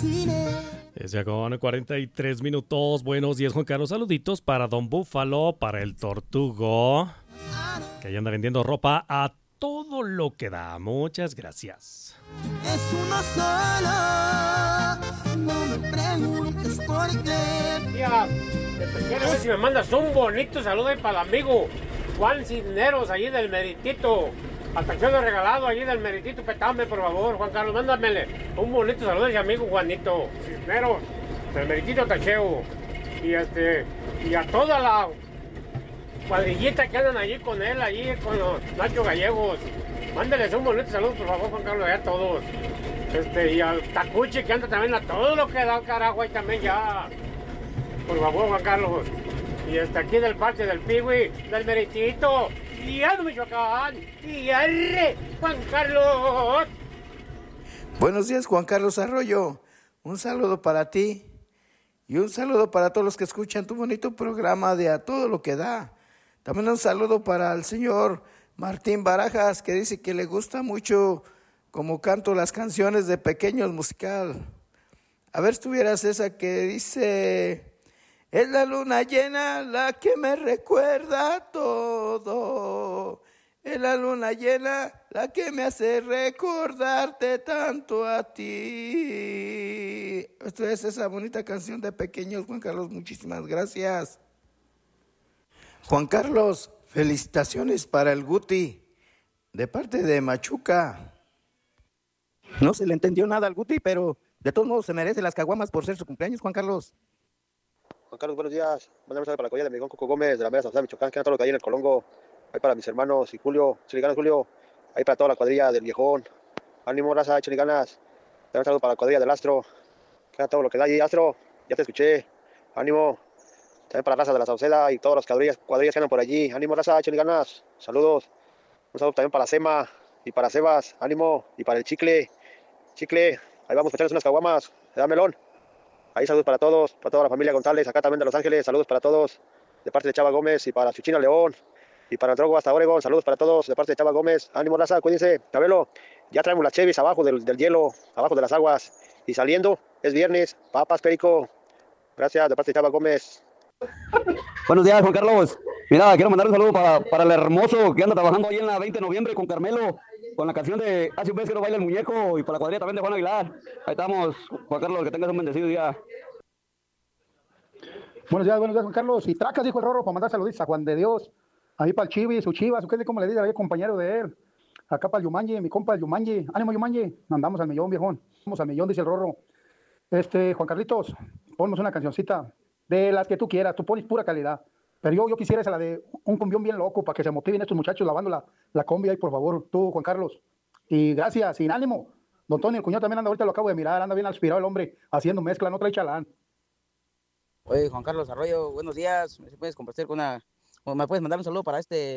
Ya con 43 minutos. Buenos días, Juan Carlos. Saluditos para Don Búfalo, para el Tortugo, que ahí anda vendiendo ropa a todo lo que da. Muchas gracias. Es uno solo, no me preguntes por qué. Tía, quiero ver si me mandas un bonito saludo ahí para el amigo Juan Cisneros, allí del Meritito. Hasta que lo regalado allí del Meritito, petame por favor, Juan Carlos, mándamele un bonito saludo a ese amigo Juanito Cisneros, del Meritito Tacheo. Y a toda la cuadrillita que andan allí con él, allí con los Nacho Gallegos. Mándeles un bonito saludo, por favor, Juan Carlos, a todos. Y al Tacuchi que anda también a todo lo que da, carajo, ahí también ya. Por favor, Juan Carlos. Y aquí del parque del Piwi, del Meritito. Y al Michoacán. Y arre, Juan Carlos. Buenos días, Juan Carlos Arroyo. Un saludo para ti. Y un saludo para todos los que escuchan tu bonito programa de A Todo Lo Que Da. También un saludo para el señor Martín Barajas, que dice que le gusta mucho como canto las canciones de Pequeños Musical. A ver si tuvieras esa que dice: es la luna llena la que me recuerda todo. Es la luna llena la que me hace recordarte tanto a ti. Esto es esa bonita canción de Pequeños, Juan Carlos. Muchísimas gracias. Juan Carlos, felicitaciones para el Guti, de parte de Machuca. No se le entendió nada al Guti, pero de todos modos se merece las caguamas por ser su cumpleaños, Juan Carlos. Juan Carlos, buenos días. Mándame un saludo para la cuadrilla de mi amigo Coco Gómez, de la Mera San Michoacán, que anda todo lo que hay en el Colongo. Ahí para mis hermanos y Julio, Chiliganas Julio. Ahí para toda la cuadrilla del Viejón. Ánimo, raza, Chiliganas. Dame un saludo para la cuadrilla del Astro, que anda todo lo que da ahí, Astro. Ya te escuché. Ánimo. También para la raza de la Sauceda y todas las cuadrillas que andan por allí. Ánimo, raza, Chiliganas. Saludos. Un saludo también para Sema y para Sebas. Ánimo. Y para el Chicle. Chicle. Ahí vamos a echarles unas caguamas. Da melón. Ahí saludos para todos, para toda la familia González, acá también de Los Ángeles, saludos para todos, de parte de Chava Gómez y para Chuchina León, y para Drogo hasta Oregon, saludos para todos, de parte de Chava Gómez, ánimo raza, cuídense, Cabelo, ya traemos las Chevys abajo del hielo, abajo de las aguas, y saliendo, es viernes, papas, perico, gracias, de parte de Chava Gómez. Buenos días, Juan Carlos. Mira, quiero mandar un saludo para el hermoso que anda trabajando ahí en la 20 de noviembre con Carmelo, con la canción de Hace un mes que no baila el muñeco, y para la cuadrilla también de Juan Aguilar. Ahí estamos, Juan Carlos, que tengas un bendecido día. Buenos días, Juan Carlos. Y tracas, dijo el Rorro, para mandar saludos a Juan de Dios, ahí para el Chivi, su Chivas, ¿qué es como le dice ahí, compañero de él? Acá para el Yumanji, mi compa el Yumanji. Ánimo, Yumanji. Andamos al millón, viejón. Vamos al millón, dice el Rorro. Juan Carlitos, ponnos una cancioncita de las que tú quieras, tú pones pura calidad. Pero yo quisiera esa, la de un cumbión bien loco, para que se motiven estos muchachos lavando la combi ahí, por favor, tú, Juan Carlos. Y gracias, sin ánimo. Don Tony, el cuñado también anda, ahorita lo acabo de mirar, anda bien aspirado el hombre, haciendo mezcla, no trae chalán. Oye, Juan Carlos Arroyo, buenos días. ¿Me puedes compartir o me puedes mandar un saludo para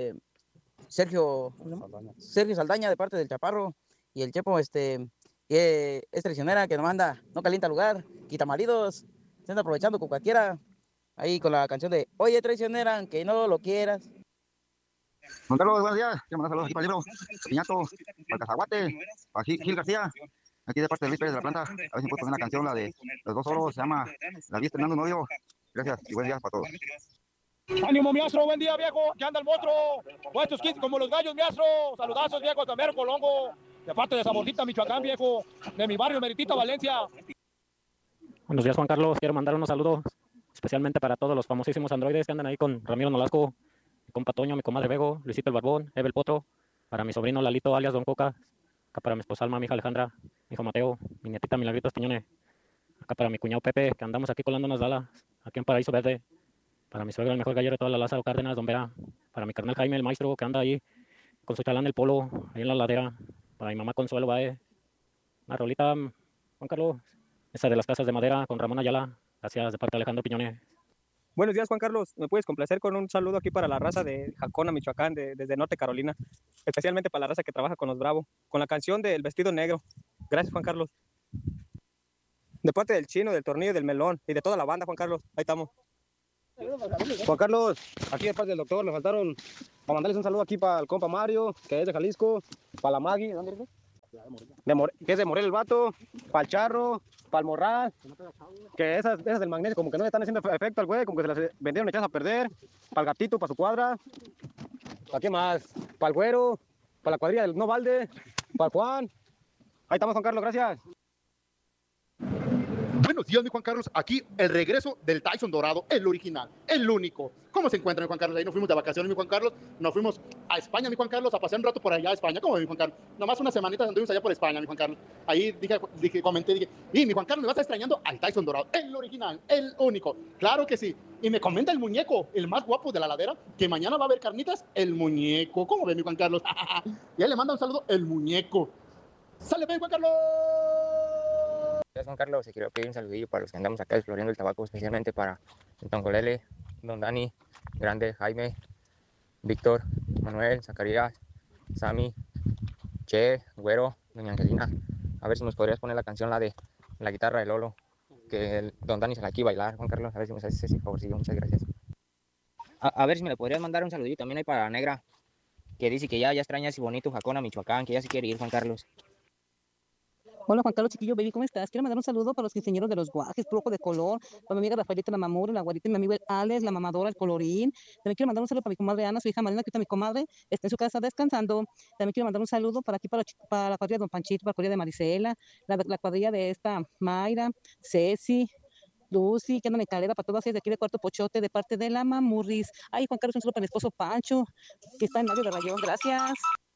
Sergio Saldaña, de parte del Chaparro, y el Chepo, que es traicionera, que nos manda, no calienta lugar, quita maridos, se anda aprovechando con cualquiera, ahí con la canción de Oye, traicionera, aunque no lo quieras. Juan Carlos, buenos días. Quiero mandar saludos aquí para el Libro, Piñato, para Cazaguate, para Gil García, aquí de parte de Luis Pérez de la Planta. A ver si puedo poner una canción, la de Los Dos Solos, se llama La Vi estrenando un novio. Gracias y buen día para todos. Ánimo, miastro, buen día, viejo, que anda el monstruo. Puestos kits como los gallos, miastro. Saludazos, viejo, también Colongo, de parte de Saborcita, Michoacán, viejo, de mi barrio Meritito, Valencia. Buenos días, Juan Carlos. Quiero mandar unos saludos especialmente para todos los famosísimos androides que andan ahí con Ramiro Nolasco, mi compa Toño, mi comadre Bego, Luisito el Barbón, Eve el Potro, para mi sobrino Lalito, alias Don Coca, acá para mi esposa Alma, mi hija Alejandra, mi hijo Mateo, mi nietita Milagritos Piñones, acá para mi cuñado Pepe, que andamos aquí colando unas balas, aquí en Paraíso Verde, para mi suegro, el mejor gallero de toda la Lázaro Cárdenas, Don Vera, para mi carnal Jaime, el maestro, que anda ahí con su chalán del polo, ahí en la ladera, para mi mamá Consuelo Bae, una rolita, Juan Carlos, esa de las casas de madera con Ramón Ayala, gracias, de parte de Alejandro Piñones. Buenos días, Juan Carlos. ¿Me puedes complacer con un saludo aquí para la raza de Jacona, Michoacán, desde Norte Carolina? Especialmente para la raza que trabaja con los Bravo, con la canción del Vestido Negro. Gracias, Juan Carlos. De parte del Chino, del Tornillo y del Melón, y de toda la banda, Juan Carlos. Ahí estamos. Juan Carlos, aquí de parte del doctor, me faltaron para mandarles un saludo aquí para el compa Mario, que es de Jalisco, para la Maggie, ¿dónde es? Que es de Morel el vato, para el Charro, para el morral, que esas del magnesio como que no le están haciendo efecto al güey, como que se las vendieron echadas a perder, para el gatito, para su cuadra, ¿para qué más? Para el güero, para la cuadrilla del no balde, para el Juan. Ahí estamos, Juan Carlos, gracias. Buenos días, mi Juan Carlos. Aquí el regreso del Tyson dorado, el original, el único. ¿Cómo se encuentra, mi Juan Carlos? Ahí nos fuimos de vacaciones, mi Juan Carlos. Nos fuimos a España, mi Juan Carlos, a pasear un rato por allá a España. ¿Cómo, mi Juan Carlos? Nomás una semanita anduvimos allá por España, mi Juan Carlos. Ahí comenté, y mi Juan Carlos, me vas a estar extrañando al Tyson dorado, el original, el único. Claro que sí. Y me comenta el muñeco, el más guapo de la ladera, que mañana va a haber carnitas, el muñeco. ¿Cómo ve, mi Juan Carlos? Y él le manda un saludo, el muñeco. ¡Sale bien, Juan Carlos! Juan Carlos, quiero pedir un saludillo para los que andamos acá explorando el tabaco, especialmente para el Tongolele, Don Dani, Grande, Jaime, Víctor, Manuel, Zacarías, Sammy, Che, Güero, Doña Angelina. A ver si nos podrías poner la canción, la de la guitarra de Lolo, que Don Dani se la quiere bailar, Juan Carlos. A ver si nos haces ese favorcillo, muchas gracias. A ver si me le podrías mandar un saludillo también ahí para la negra, que dice que ya extraña ese bonito Jacona, Michoacán, que ya se quiere ir, Juan Carlos. Hola Juan Carlos Chiquillo, baby, ¿cómo estás? Quiero mandar un saludo para los quinceañeros de los guajes, puro ojo de color, para mi amiga Rafaelita, la mamura, la guarita, mi amigo el Alex, la mamadora, el colorín. También quiero mandar un saludo para mi comadre Ana, su hija Marina, que está mi comadre, está en su casa descansando. También quiero mandar un saludo para aquí, para la cuadrilla de Don Panchito, para la cuadrilla de Marisela, la cuadrilla de esta Mayra, Ceci, Lucy, que andan en Calera, para todas ellas de aquí de Cuarto Pochote, de parte de la Mamurris. Ay, Juan Carlos, un saludo para mi esposo Pancho, que está en Mario de Rayón, gracias.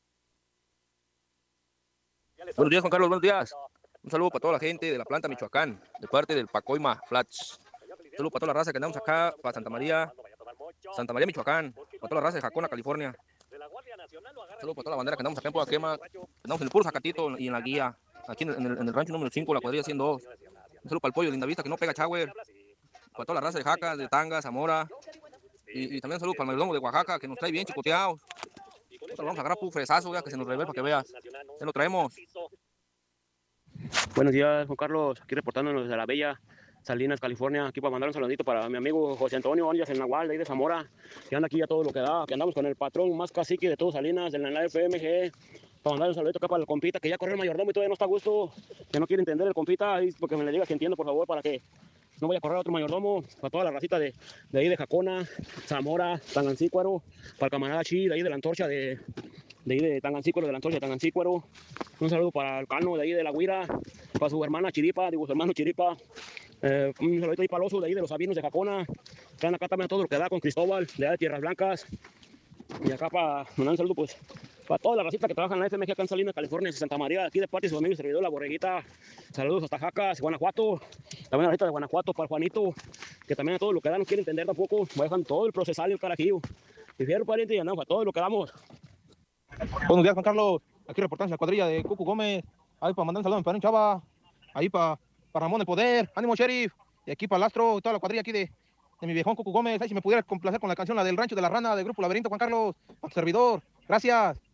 Buenos días, Juan Carlos, buenos días. Un saludo para toda la gente de la planta Michoacán, de parte del Pacoima Flats. Un saludo para toda la raza que andamos acá, para Santa María, Michoacán, para toda la raza de Jacona, California. Un saludo para toda la bandera que andamos acá en Podaquema, andamos en el puro Zacatito y en la guía, aquí en el rancho número 5, la cuadrilla 102. Un saludo para el pollo de Lindavista que no pega Chagüer, para toda la raza de Jaca, de Tanga, Zamora, y también un saludo para el mayordomo de Oaxaca que nos trae bien chicoteados. Nosotros vamos a agarrar un fresazo, ya que se nos revela para que veas. Se lo traemos. Buenos días, Juan Carlos, aquí reportándonos desde la bella Salinas, California, aquí para mandar un saludito para mi amigo José Antonio Arias, el Nahual, de ahí de Zamora, que anda aquí a todo lo que da, que andamos con el patrón más cacique de todo Salinas, del Nanay FMG, para mandar un saludito acá para el compita, que ya corrió el mayordomo y todavía no está a gusto, que no quiere entender el compita, porque me le diga que entiendo, por favor, para que no vaya a correr otro mayordomo, para toda la racita de ahí de Jacona, Zamora, Tangancícuaro, para el camarada Chi, de ahí de la antorcha de ahí de Tangancícuaro, de la antorcha de Tangancícuaro. Un saludo para el Cano de ahí de la Guira, para su hermana Chiripa, digo su hermano Chiripa. Un saludito ahí para el Oso de ahí de los Sabinos de Jacona. Están acá también a todo lo que da con Cristóbal, de allá de Tierras Blancas. Y acá para mandar un saludo pues para toda la racita que trabaja en la FMG acá en Salinas, California, Santa María, aquí de parte de su amigo y servidor La Borreguita. Saludos hasta Jacas, Guanajuato. También la racita de Guanajuato para Juanito, que también a todo lo que da no quiere entender tampoco. Dejan todo el procesal y el carajillo. Y fierro pariente y andamos a todo lo que damos. Buenos días, Juan Carlos. Aquí reportando la cuadrilla de Cucu Gómez. Ahí para mandar un saludo a mi padrón Chava. Ahí para Ramón el Poder. Ánimo, Sheriff. Y aquí para el Astro y toda la cuadrilla aquí de mi viejón Cucu Gómez. Ahí si me pudiera complacer con la canción, la del Rancho de la Rana, del Grupo Laberinto, Juan Carlos. Para tu servidor. Gracias.